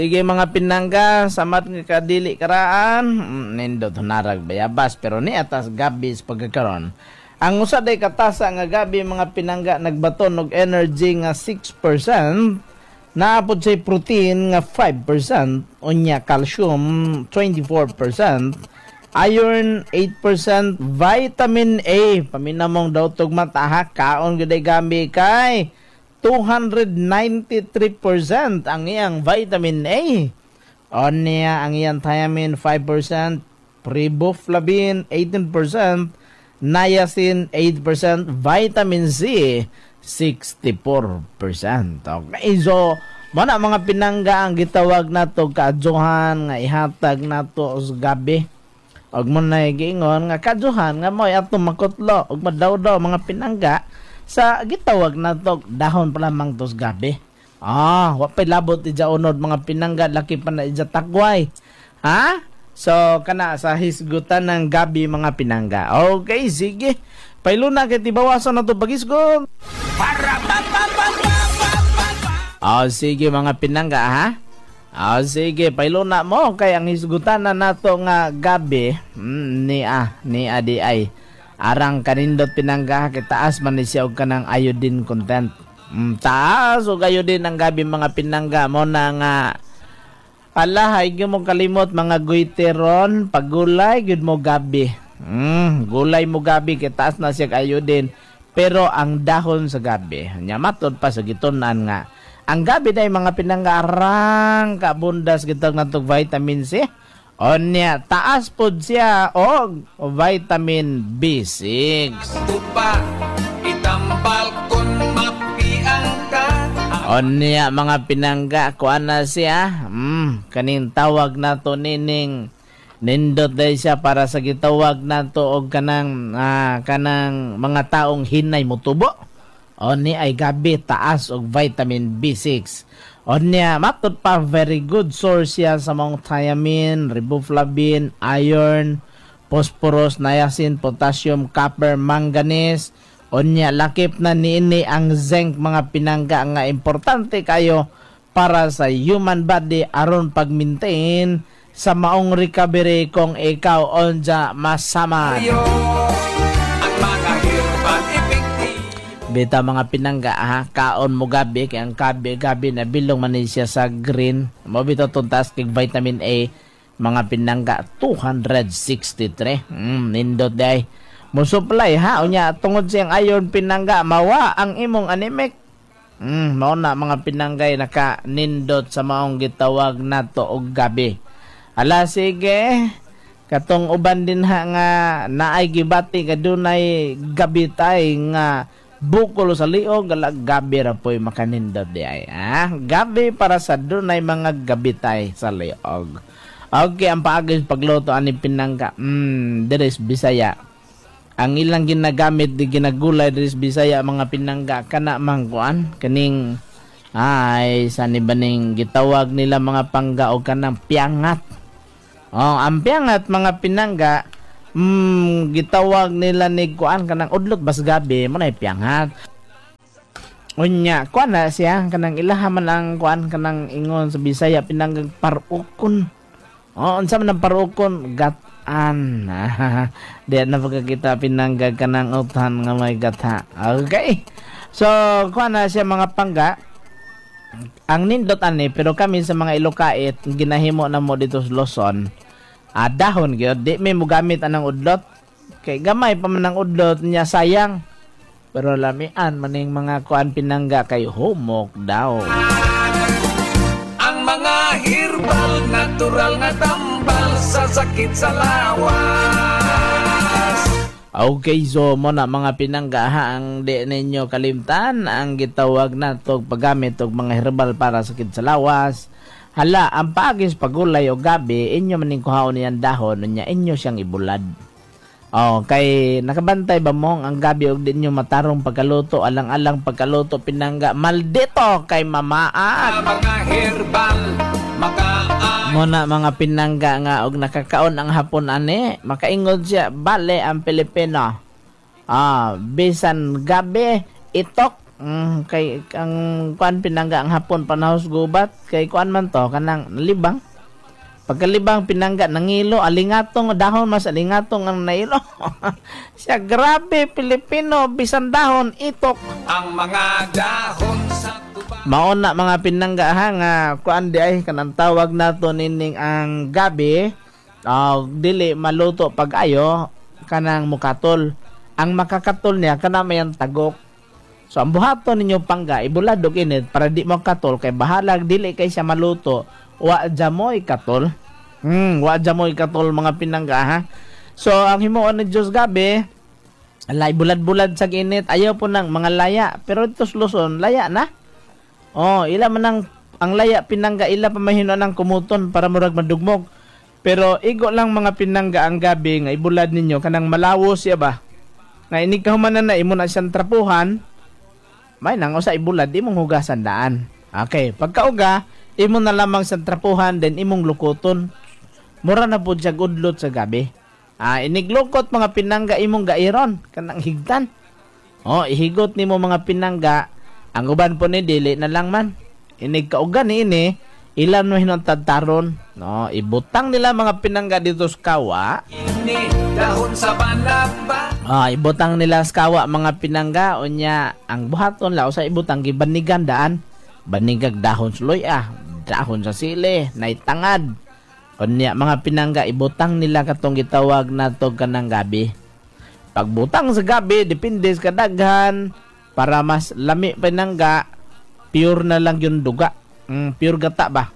Sige mga pinangga, samat nga kadili karaan, nindot hunarag bayabas, pero ni atas gabi sa pagkakaroon. Ang usa day katasa nga gabi mga pinangga nagbaton og energy nga 6%, naapod say protein nga 5%, unya calcium 24%, iron 8%, vitamin A, paminamong daw tog mata kaon gyud gambi kay 293% ang iyang vitamin A. O niya ang iyang thiamine 5%, riboflavin 18%, niacin 8%, vitamin C 64%. Okay, so mana mga pinangga ang gitawag nato kaadyohan nga ihatag nato sa gabi. Og mo na giingon nga kaadyohan nga moy ato makutlo og madawdaw mga pinangga sa gitawag na to dahon pa lamang tos gabi. Wapay labot ija unod mga pinangga, laki pa na ija takway. Ha? So kana sa hisgutan ng gabi mga pinangga. Okay, sige. Pailuna kay tibawasan na to pagisgot. Sige mga pinangga ha. Sige, pailuna mo kay ang hisgutan na nato nga gabi ni di ay arang kanindot pinangga kitaas man ni siya og kanang iodine content. Taas og iodine ang gabi mga pinangga mo na nga palahay gyud mo kalimot mga guiteron pagulay gyud mo gabi. Gulay mo gabi kitaas na siya iodine pero ang dahon sa gabi nya matod pa sa gitunan nga ang gabi day mga pinangga arang kabundas gitag natog vitamin C. Onya, taas po siya og vitamin B6. Tupa, itambal kun mapiang ka. Onya, mga pinangga, kuan na siya. Kaning tawag na to nining nindot day siya para sa gitawag na to og kanang mga taong hinay motubo. Onya ay gabi taas og vitamin B6. Onya, matod pa, very good source yan sa mga thiamine, riboflavin, iron, phosphorus, niacin, potassium, copper, manganese. Onya, lakip na niini ang zinc mga pinangga nga importante kayo para sa human body aron pag-maintain sa maong recovery kung ikaw onja masama. Ang mga herbal effective. Beta mga pinangga kaon mo gabi kay ang gabi na bilong man siya sa green. Mo bitaw tuntas kay vitamin A mga pinangga 263. Nindot day. Mo supply unya tungod siyang iron pinangga mawa ang imong anemic. Mao na mga pinanggay naka nindot sa maong gitawag nato og gabi. Ala sige. Katong uban din nga naay gibati kadunay gabi tay nga bukol sa liog, gabi ra po'y makanindot di ay. Gabi para sa dunay mga gabitay sa liog. Okay, ang paagis pagluto ani pinangga. Deres Bisaya. Ang ilang ginagamit di ginagulay deres Bisaya mga pinangga kana mangkuan kaning sani baning gitawag nila mga pangga o kanang piangat. Ang piangat mga pinangga gitawag nila ni kuan kanang udlot bas gabi mo na piangat. Unya kuan na siya kanang ilahaman ang kuan kanang ingon sa Bisaya pinanggang parukon. Unsa man ang parukon gatan. Diyan na pagkakita pinangga kanang utan nga may gata. Okay. So kuan na siya mga pangga. Ang nindot ani pero kami sa mga Ilocait ginahimo na mo dito sa Luzon. Dahon gyud di may mo gamit anang udlot kay gamay pa man ang udlot niya sayang pero lamian maning mga kuan pinangga kay humok daw. Ang mga herbal natural nga tambal sa sakit sa lawas. Okay, so mo na mga pinangga ang di ninyo kalimtan ang gitawag nato paggamit og mga herbal para sa sakit sa lawas. Hala, ang pagis pagulay o gabi, inyo maning kuhaon niyan dahon, niya inyo siyang ibulad. Kay nakabantay ba mong ang gabi og din nyo matarong pagkaluto, alang-alang pagkaluto pinangga, maldito kay mamaan. Mga herbal, Muna mga pinangga nga og nakakaon ang hapon ani, makaingod siya, bale ang Pilipino. Bisan gabi, itok, Kay ang kuan pinangga ang hapon panahos gubat kay kuan man to kanang libang. Pagkalibang pinangga nangilo alingatong dahon mas alingatong ang nailo. Siya grabe Pilipino bisan dahon itok. Ang mga dahon sa tuba. Mauna mga pinangga ha nga kuan di ay kanang tawag nato nining ang gabi. Dili maluto pag-ayo kanang mukatol. Ang makakatol niya kana mayang tagok. So ang buhaton ninyo pangga ibuladog init para di mo katol kay bahalag dili kay siya maluto. Wa jamoy katol. Wa jamoy katol mga pinangga ha. So ang himuon ni Diyos gabi lay bulad-bulad sa init ayaw po ng mga laya pero dito sa Luzon laya na. Ila man ang laya pinangga ila pa mahino ng kumuton para murag madugmog. Pero igo lang mga pinangga ang gabi nga ibulad ninyo kanang malawo siya ba. Nga inig kahumanan na imo na siyang trapuhan. May nang usa ibulad imong hugasan daan. Okay, pagkauga imo na lamang sa trapuhan then imong lukoton. Mura na pud siya udlot sa gabi. Iniglukot mga pinangga imong gairon kanang higtan. Ihigot nimo mga pinangga ang uban po ni dili na lang man. Inig kauga ni ini ilan mo hinantad taron. Ibutang nila mga pinangga dito sa kawa. Ini dahon sa banaba. Ibutang nila sa kawa mga pinangga unya ang buhaton la usa ibutang gibanigan daan. Banigag dahon suloy dahon sa sili, naitangad. Unya mga pinangga ibutang nila katong gitawag nato kanang gabi. Pagbutang sa gabi depende sa kadaghan para mas lami pinangga pure na lang yung duga. Pure gata ba?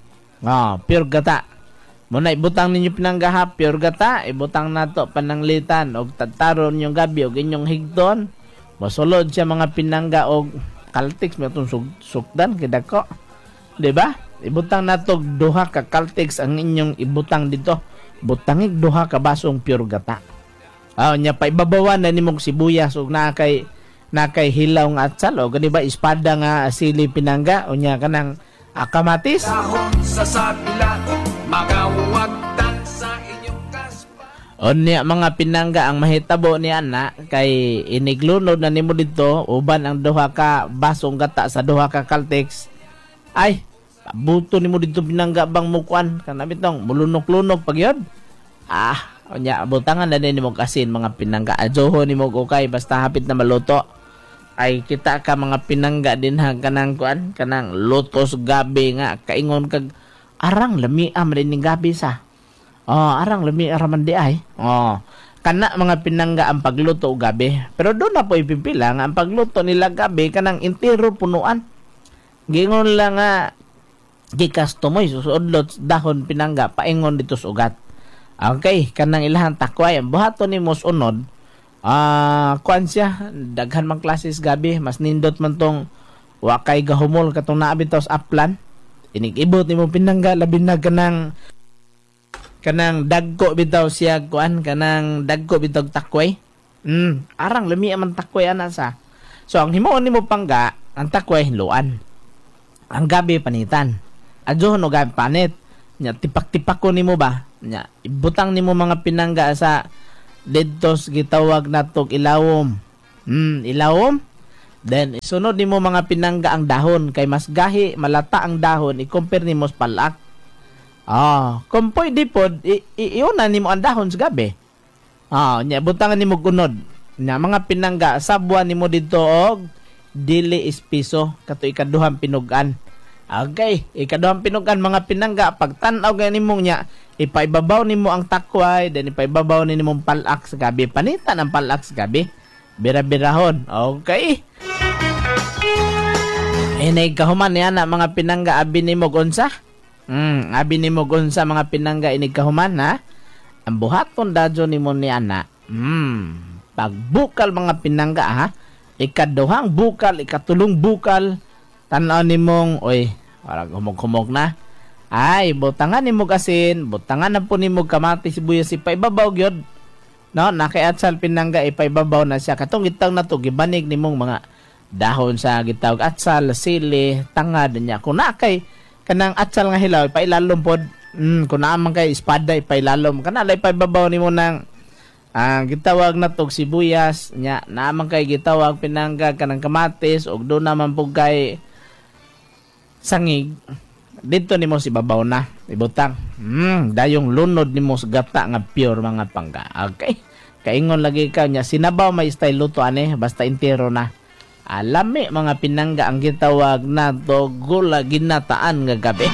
Pure gata. Muna ibutang ninyo pinangga pure gata, ibutang nato pananglitan og tataron yung gabi og inyong higdon. Mosulod siya mga pinangga og Caltex matong sukdan kidako. Di ba? Ibutang nato duha ka Caltex ang inyong ibutang dito. Butangig duha ka basong pure gata. Nya pa ibabawan na nimong sibuyas ug nakay hilaw nga atsal o gani ba espada nga sili pinangga unya kanang kamatis. Dahon sa sabila, magawagtan sa inyong kaspa. Unya mga pinangga ang mahitabo ni ana kay iniglunod na nimo dito uban ang duha ka basong gata sa duha ka Caltex. Ay, buto nimo dito pinangga bang mukuan kana bitong mulunok-lunok pagyod. Unya butangan na din nimo kasin mga pinangga adyoho nimo okay basta hapit na maluto. Ay kita ka mga pinangga din ha kanang kuan kanang lutos gabi nga kaingon kag arang lami man din gabi sa. Arang lami araman di ay. Kana mga pinangga ang pagluto gabi. Pero do na po ipipila nga ang pagluto nila gabi kanang entero punuan. Gingon lang nga gikastomoy susudlot dahon pinangga paingon dito sa ugat. Okay, kanang ilahang takway ang buhaton nimo sunod. Kuan siya daghan mang klases gabi mas nindot man tong wakay gahumol katong naa bitaw sa aplan. Inig-ibot nimo pinangga labi na kanang dagko bitaw siya kuan kanang dagko bitaw takway. Arang lami man takway ana sa. So ang himuon nimo pangga ang takway hinluan. Ang gabi panitan. Adyo no gabi panit. Nya tipak-tipak ko nimo ba? Nya ibutang nimo mga pinangga sa didtos gitawag natog ilawom. Ilawom. Then isunod nimo mga pinangga ang dahon kay mas gahi malata ang dahon i-compare nimo sa palak. Kung pwede pod iuna nimo ang dahon sa gabi. Nya butangan nimo gunod. Nya mga pinangga sabwan nimo didto og dili ispiso kato ikaduhang pinugan. Okay, ikaduhang pinugan mga pinangga pagtan-aw ganimo nya ipaibabaw nimo ang takway then ipaibabaw nimo ang palak sa gabi. Panitan ang palak sa gabi. Bira-birahon. Okay. Inay kahuman niya na mga pinangga abi nimo gonsa. Abi nimo gonsa mga pinangga inig kahuman ha. Ang buhaton dadyo nimo ni ana. Pagbukal mga pinangga ha. Ikaduhang bukal, ikatulong bukal. Tanaw nimong parang humog-humog na. Ay, butangan nimo kasin, butangan na po nimo kamatis sibuyas ipaibabaw gyud. No, nakiatsal pinangga ipaibabaw na siya. Katong gitang na to gibanig nimong mga dahon sa gitawag atsal, sili, tangad niya. Kung na kay kanang atsal nga hilaw ipailalom pod. Kung na man kay espada ipailalom kana lay ipaibabaw nimo ng Ang gitawag na tog sibuyas nya naman kay gitawag pinangga kanang kamatis ug do naman pug kay sangig. Dito nimo si babaw na ibutang. Dayong lunod nimo sa gata nga pure mga pangga. Okay. Kaingon lagi ka nya sinabaw may style luto ani basta intero na. Alami mga pinangga ang gitawag na to gula ginataan nga gabi.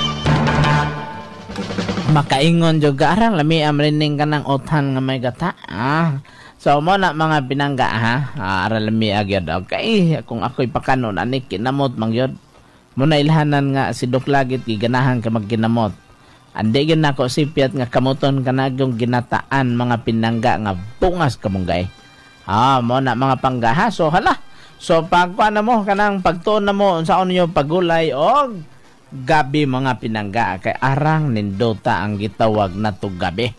Makaingon jud ka arang lami amrining kanang othan nga may gata. So mo na mga pinangga aral lami agyod. Okay, kung ako'y pakanon ani kinamot mangyod. Muna ilhanan nga si Duklagit giganahan ka magginamot. Andi gyud nako sipyat nga kamuton kanagong ginataan mga pinangga nga bungas kamunggay. Mo na mga panggaha. So hala. So pagkuan na mo kanang pagtuon na mo unsaon niyo pagulay og gabi mga pinangga kay arang nindota ang gitawag na to gabi.